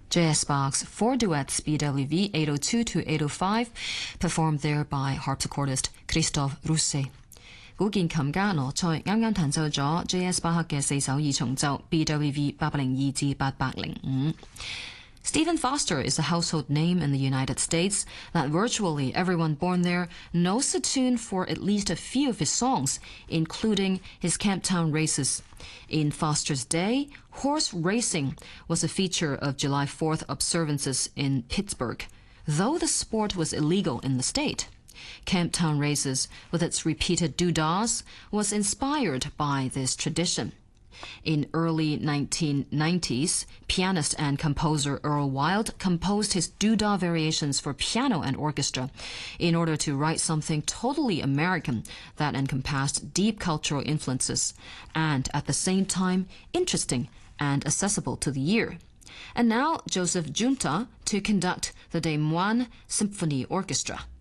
J.S. Bach's four duets BWV 802 to 805, performed there by harpsichordist Christophe Rousset. 古鍵琴家羅塞啱啱彈奏咗 J.S. 巴克嘅四首二重奏 BWV 802至805。Stephen Foster is a household name in the United States that virtually everyone born there knows the tune for at least a few of his songs, including his Camptown Races. In Foster's day, horse racing was a feature of July 4th observances in Pittsburgh, though the sport was illegal in the state. Camptown Races, with its repeated doo-dahs, was inspired by this tradition. In early 1990s, pianist and composer Earl Wild composed his doo-dah variations for piano and orchestra in order to write something totally American that encompassed deep cultural influences and, at the same time, interesting and accessible to the ear. And now, Joseph Junta to conduct the Des Moines Symphony Orchestra.